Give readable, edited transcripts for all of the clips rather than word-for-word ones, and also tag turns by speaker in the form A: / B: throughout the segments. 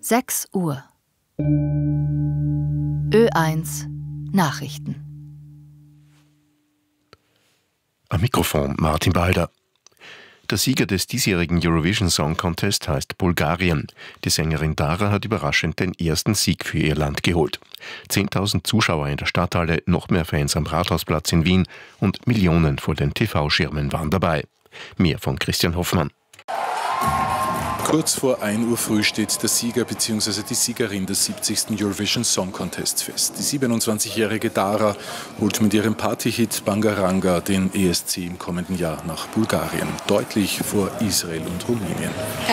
A: 6 Uhr. Ö1 Nachrichten.
B: Am Mikrofon Martin Balder. Der Sieger des diesjährigen Eurovision Song Contest heißt Bulgarien. Die Sängerin Dara hat überraschend den ersten Sieg für ihr Land geholt. 10.000 Zuschauer in der Stadthalle, noch mehr Fans am Rathausplatz in Wien und Millionen vor den TV-Schirmen waren dabei. Mehr von Christian Hoffmann.
C: Kurz vor 1 Uhr früh steht der Sieger bzw. die Siegerin des 70. Eurovision Song Contest fest. Die 27-jährige Dara holt mit ihrem Partyhit Bangaranga den ESC im kommenden Jahr nach Bulgarien, deutlich vor Israel und Rumänien.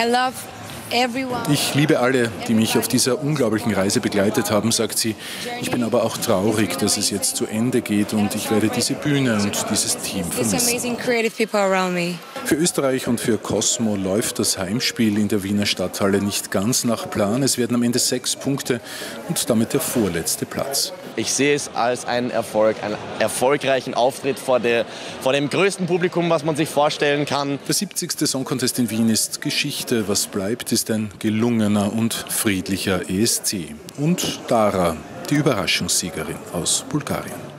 C: Ich liebe alle, die mich auf dieser unglaublichen Reise begleitet haben, sagt sie. Ich bin aber auch traurig, dass es jetzt zu Ende geht und ich werde diese Bühne und dieses Team vermissen. Für Österreich und für Cosmo läuft das Heimspiel in der Wiener Stadthalle nicht ganz nach Plan. Es werden am Ende 6 Punkte und damit der vorletzte Platz.
D: Ich sehe es als einen Erfolg, einen erfolgreichen Auftritt vor dem größten Publikum, was man sich vorstellen kann.
C: Der 70. Song Contest in Wien ist Geschichte. Was bleibt, ist ein gelungener und friedlicher ESC. Und Dara, die Überraschungssiegerin aus Bulgarien.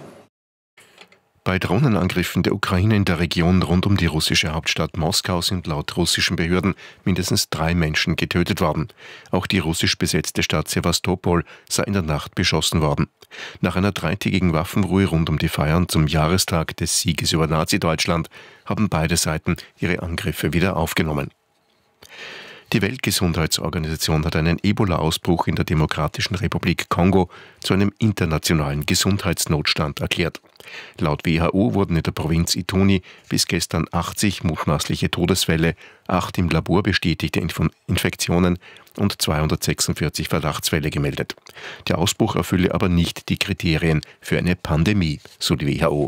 B: Bei Drohnenangriffen der Ukraine in der Region rund um die russische Hauptstadt Moskau sind laut russischen Behörden mindestens 3 Menschen getötet worden. Auch die russisch besetzte Stadt Sewastopol sei in der Nacht beschossen worden. Nach einer 3-tägigen Waffenruhe rund um die Feiern zum Jahrestag des Sieges über Nazi-Deutschland haben beide Seiten ihre Angriffe wieder aufgenommen. Die Weltgesundheitsorganisation hat einen Ebola-Ausbruch in der Demokratischen Republik Kongo zu einem internationalen Gesundheitsnotstand erklärt. Laut WHO wurden in der Provinz Ituri bis gestern 80 mutmaßliche Todesfälle, 8 im Labor bestätigte Infektionen und 246 Verdachtsfälle gemeldet. Der Ausbruch erfülle aber nicht die Kriterien für eine Pandemie, so die WHO.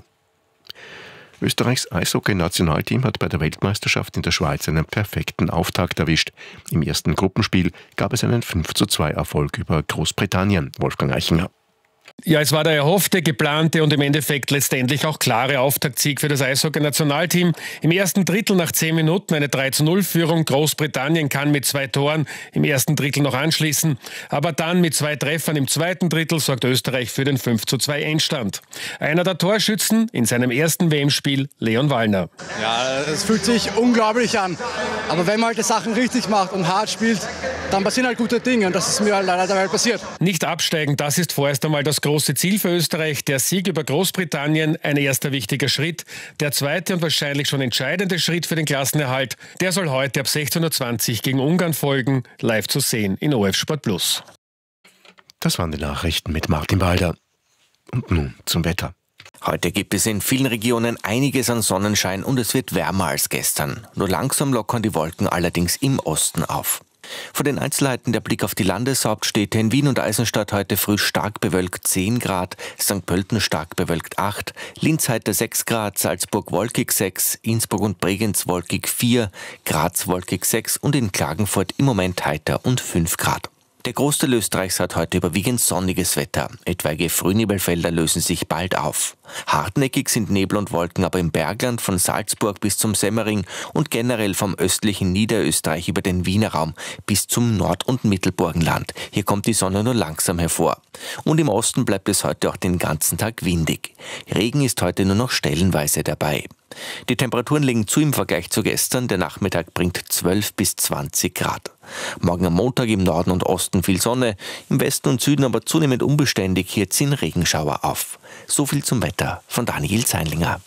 B: Österreichs Eishockey-Nationalteam hat bei der Weltmeisterschaft in der Schweiz einen perfekten Auftakt erwischt. Im ersten Gruppenspiel gab es einen 5:2 Erfolg über Großbritannien. Wolfgang Eichinger.
E: Ja, es war der erhoffte, geplante und im Endeffekt letztendlich auch klare Auftaktsieg für das Eishockey-Nationalteam. Im ersten Drittel nach 10 Minuten eine 3:0-Führung. Großbritannien kann mit 2 Toren im ersten Drittel noch anschließen. Aber dann mit 2 Treffern im zweiten Drittel sorgt Österreich für den 5:2 Endstand. Einer der Torschützen in seinem ersten WM-Spiel, Leon Wallner.
F: Ja, es fühlt sich unglaublich an. Aber wenn man halt die Sachen richtig macht und hart spielt, dann passieren halt gute Dinge. Und das ist mir halt leider dabei passiert.
E: Nicht absteigen, das ist vorerst einmal das große Ziel für Österreich. Der Sieg über Großbritannien, ein erster wichtiger Schritt. Der zweite und wahrscheinlich schon entscheidende Schritt für den Klassenerhalt, der soll heute ab 16:20 Uhr gegen Ungarn folgen, live zu sehen in ORF Sport Plus.
B: Das waren die Nachrichten mit Martin Balder. Und nun zum Wetter.
G: Heute gibt es in vielen Regionen einiges an Sonnenschein und es wird wärmer als gestern. Nur langsam lockern die Wolken allerdings im Osten auf. Von den Einzelheiten der Blick auf die Landeshauptstädte. In Wien und Eisenstadt heute früh stark bewölkt 10 Grad, St. Pölten stark bewölkt 8, Linz heiter 6 Grad, Salzburg wolkig 6, Innsbruck und Bregenz wolkig 4, Graz wolkig 6 und in Klagenfurt im Moment heiter und 5 Grad. Der Großteil Österreichs hat heute überwiegend sonniges Wetter. Etwaige Frühnebelfelder lösen sich bald auf. Hartnäckig sind Nebel und Wolken aber im Bergland von Salzburg bis zum Semmering und generell vom östlichen Niederösterreich über den Wiener Raum bis zum Nord- und Mittelburgenland. Hier kommt die Sonne nur langsam hervor. Und im Osten bleibt es heute auch den ganzen Tag windig. Regen ist heute nur noch stellenweise dabei. Die Temperaturen legen zu im Vergleich zu gestern. Der Nachmittag bringt 12 bis 20 Grad. Morgen am Montag im Norden und Osten viel Sonne, im Westen und Süden aber zunehmend unbeständig. Hier ziehen Regenschauer auf. So viel zum Wetter von Daniel Zeinlinger.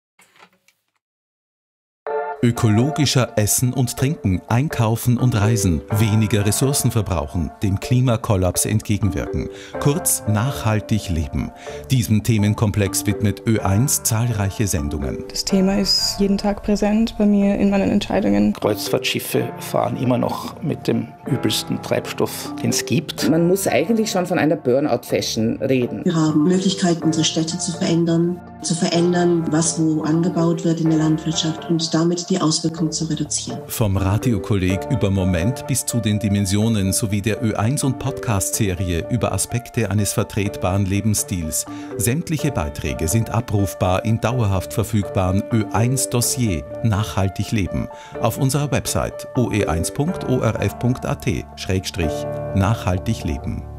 H: Ökologischer Essen und Trinken, Einkaufen und Reisen, weniger Ressourcen verbrauchen, dem Klimakollaps entgegenwirken. Kurz, nachhaltig leben. Diesem Themenkomplex widmet Ö1 zahlreiche Sendungen.
I: Das Thema ist jeden Tag präsent bei mir in meinen Entscheidungen.
J: Kreuzfahrtschiffe fahren immer noch mit dem übelsten Treibstoff, den es gibt.
K: Man muss eigentlich schon von einer Burnout-Fashion reden.
L: Wir haben Möglichkeiten, unsere Städte zu verändern, was wo angebaut wird in der Landwirtschaft und damit die Auswirkungen zu reduzieren.
H: Vom Radiokolleg über Moment bis zu den Dimensionen sowie der Ö1 und Podcast-Serie über Aspekte eines vertretbaren Lebensstils. Sämtliche Beiträge sind abrufbar im dauerhaft verfügbaren Ö1-Dossier Nachhaltig leben auf unserer Website oe1.orf.at/nachhaltig Nachhaltig leben.